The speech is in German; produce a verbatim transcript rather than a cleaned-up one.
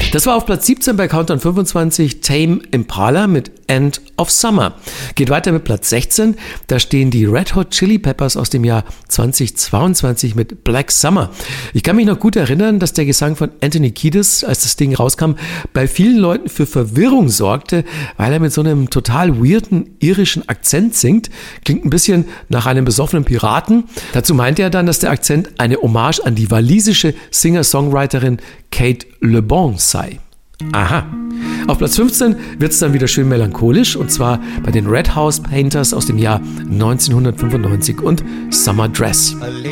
Das war auf Platz siebzehn bei Countdown fünfundzwanzig Tame Impala mit End of Summer. Geht weiter mit Platz sechzehn. Da stehen die Red Hot Chili Peppers aus dem Jahr zweitausendzweiundzwanzig mit Black Summer. Ich kann mich noch gut erinnern, dass der Gesang von Anthony Kiedis, als das Ding rauskam, bei vielen Leuten für Verwirrung sorgte, weil er mit so einem total weirden irischen Akzent singt. Klingt ein bisschen nach einem besoffenen Piraten. Dazu meinte er dann, dass der Akzent eine Hommage an die walisische Singer-Songwriterin Kate Le Bon sei. Aha. Auf Platz fünfzehn wird es dann wieder schön melancholisch, und zwar bei den Red House Painters aus dem Jahr neunzehnhundertfünfundneunzig und Summer Dress.